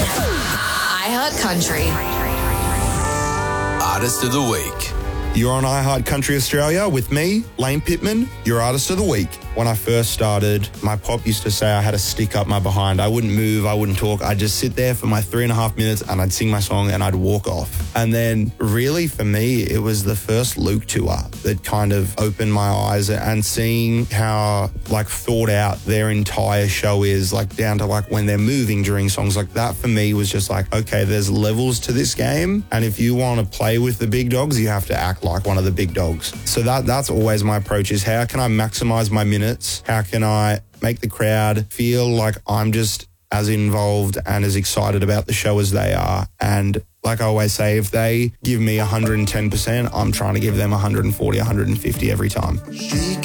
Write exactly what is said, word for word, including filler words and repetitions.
iHeart Country. Artist of the Week. You're on iHeart Country Australia with me, Lane Pittman, your Artist of the Week. When I first started, my pop used to say I had to stick up my behind. I wouldn't move, I wouldn't talk. I'd just sit there for my three and a half minutes and I'd sing my song and I'd walk off. And then really for me, it was the first Luke tour that kind of opened my eyes, and seeing how like thought out their entire show is, like down to like when they're moving during songs, like that for me was just like, okay, there's levels to this game. And if you want to play with the big dogs, you have to act like one of the big dogs. So that that's always my approach, is how can I maximize my minutes? How can I make the crowd feel like I'm just as involved and as excited about the show as they are? And like I always say, if they give me one hundred ten percent, I'm trying to give them one hundred forty, one hundred fifty every time. She